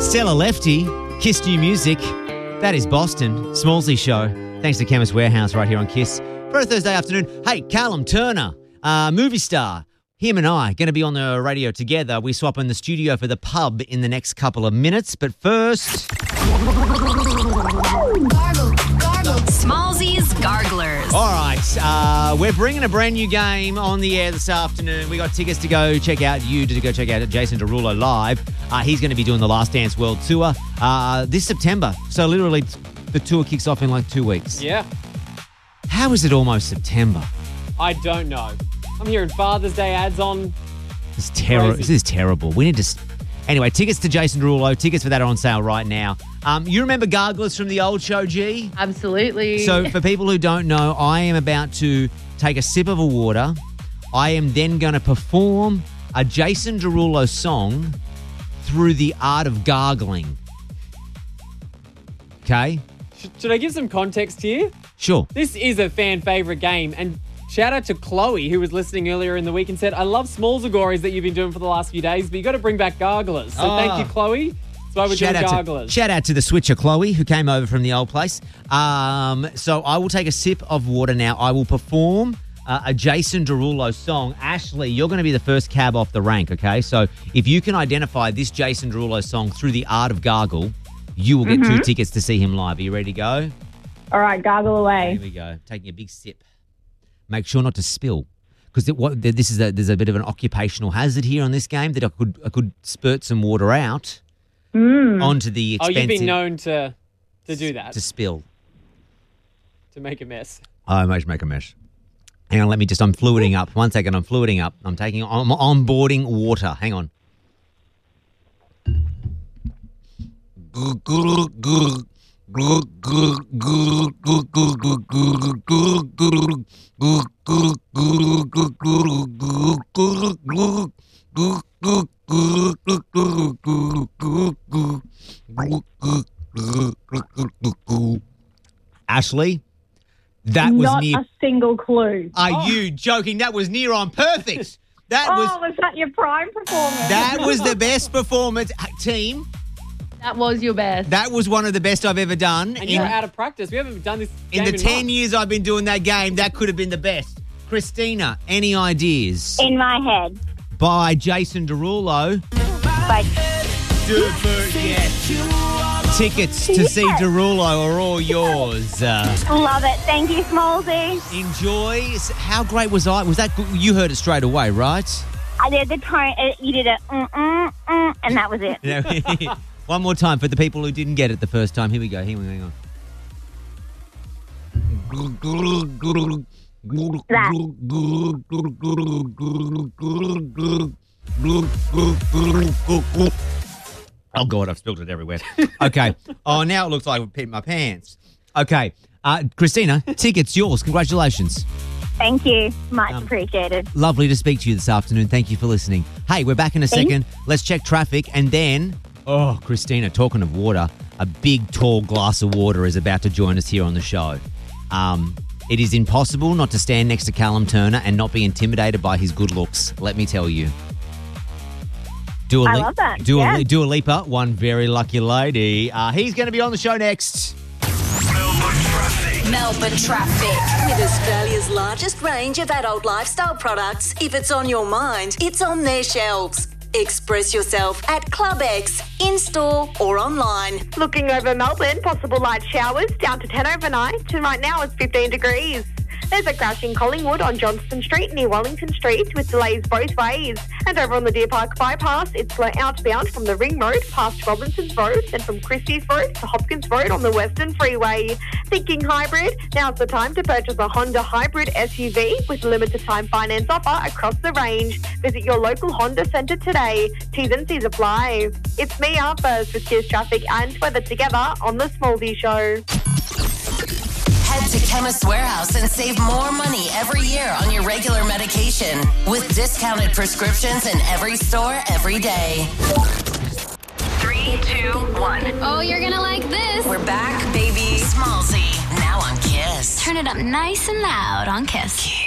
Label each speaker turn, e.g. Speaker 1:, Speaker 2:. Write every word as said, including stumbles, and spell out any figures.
Speaker 1: Stella Lefty, Kiss New Music. That is Boston. Smallsy Show. Thanks to Chemist Warehouse right here on Kiss. For a Thursday afternoon. Hey, Callum Turner, uh, movie star. Him and I going to be on the radio together. We swap in the studio for the pub in the next couple of minutes. But first...
Speaker 2: Gargle, gargle. Smallsy's Garglers.
Speaker 1: All right, uh, we're bringing a brand new game on the air this afternoon. We got tickets to go check out you to go check out Jason Derulo live. Uh, he's going to be doing the Last Dance World Tour uh, this September. So literally, the tour kicks off in like two weeks.
Speaker 3: Yeah.
Speaker 1: How is it almost September?
Speaker 3: I don't know. I'm hearing Father's Day ads on.
Speaker 1: It's terrible.
Speaker 3: Crazy.
Speaker 1: This is terrible. We need to. Anyway, tickets to Jason Derulo. Tickets for that are on sale right now. Um, you remember Garglers from the old show, G?
Speaker 4: Absolutely.
Speaker 1: So for people who don't know, I am about to take a sip of a water. I am then going to perform a Jason Derulo song through the art of gargling. Okay?
Speaker 3: Should, should I give some context here?
Speaker 1: Sure.
Speaker 3: This is a fan favourite game, and shout out to Chloe, who was listening earlier in the week and said, I love Smallsagories that you've been doing for the last few days, but you got to bring back Garglers. So
Speaker 1: Oh.
Speaker 3: thank you, Chloe. That's why we're
Speaker 1: Shout
Speaker 3: doing
Speaker 1: out,
Speaker 3: Garglers.
Speaker 1: to, shout out to the switcher, Chloe, who came over from the old place. Um, so I will take a sip of water now. I will perform uh, a Jason Derulo song. Ashley, you're going to be the first cab off the rank, okay? So if you can identify this Jason Derulo song through the art of gargle, you will get
Speaker 4: Mm-hmm.
Speaker 1: two tickets to see him live. Are you ready to go?
Speaker 4: All right, gargle away.
Speaker 1: Here we go. Taking a big sip. Make sure not to spill. Because this is a, there's a bit of an occupational hazard here on this game that I could I could spurt some water out
Speaker 4: Mm.
Speaker 1: onto the
Speaker 3: Oh,
Speaker 1: expensive...
Speaker 3: you've been known to to do that,
Speaker 1: To spill.
Speaker 3: to make a mess.
Speaker 1: I might make a mess. Hang on, let me just, I'm fluiding up. One second, I'm fluiding up. I'm taking, I'm onboarding water. Hang on. Ashley, that was
Speaker 4: Not
Speaker 1: near...
Speaker 4: a single clue.
Speaker 1: Are
Speaker 4: oh.
Speaker 1: you joking? That was near on perfect. That
Speaker 4: Oh,
Speaker 1: was
Speaker 4: was that your prime performance?
Speaker 1: that was the best performance. Uh, Team,
Speaker 4: That was your best.
Speaker 1: that was one of the best I've ever done.
Speaker 3: And
Speaker 1: In,
Speaker 3: you're out of practice. We haven't done this
Speaker 1: in
Speaker 3: game
Speaker 1: the ten
Speaker 3: months.
Speaker 1: years I've been doing that game, that could have been the best. Christina, any ideas?
Speaker 5: In my head.
Speaker 1: By Jason Derulo.
Speaker 5: But
Speaker 1: Tickets to see Derulo are all yours. Uh,
Speaker 5: love it. Thank you, Smallsy.
Speaker 1: enjoy. How great was I? Was that good? You heard it straight away, right?
Speaker 5: I did the tone. uh, You did a mm, mm, mm, and that was it.
Speaker 1: Yeah. One more time for the people who didn't get it the first time. Here we go. Here we go. Hang on. Oh, God, I've spilled it everywhere. Okay. Oh, now it looks like I've peed my pants. Okay. Uh, Christina, tickets yours. Congratulations.
Speaker 5: Thank you. Much
Speaker 1: Um,
Speaker 5: appreciated.
Speaker 1: Lovely to speak to you this afternoon. Thank you for listening. Hey, we're back in a second. Let's check traffic. And then, oh, Christina, talking of water, a big, tall glass of water is about to join us here on the show. Um, it is impossible not to stand next to Callum Turner and not be intimidated by his good looks, let me tell you. Dua
Speaker 5: I
Speaker 1: Li-
Speaker 5: love that,
Speaker 1: Dua,
Speaker 5: yeah.
Speaker 1: Li- Dua Lipa, one very lucky lady. Uh, he's going to be on the show next.
Speaker 2: Melbourne traffic.
Speaker 6: With Australia's largest range of adult lifestyle products, if it's on your mind, it's on their shelves. Express yourself at Club X, in-store or online.
Speaker 7: Looking over Melbourne, possible light showers down to ten overnight, and right now it's fifteen degrees. There's a crash in Collingwood on Johnston Street near Wellington Street with delays both ways. And over on the Deer Park bypass, it's slow outbound from the Ring Road past Robinson's Road and from Christie's Road to Hopkins Road on the Western Freeway. Thinking hybrid? Now's the time to purchase a Honda Hybrid S U V with limited time finance offer across the range. Visit your local Honda centre today. T's and C's apply. It's me, up first with Kiss Traffic and weather together on The Smallsy Show.
Speaker 2: Head to Chemist Warehouse and save more money every year on your regular medication with discounted prescriptions in every store every day. Three, two, one.
Speaker 8: Oh, you're gonna like this.
Speaker 2: We're back, baby. Smallsy, now on Kiss.
Speaker 8: Turn it up nice and loud on Kiss.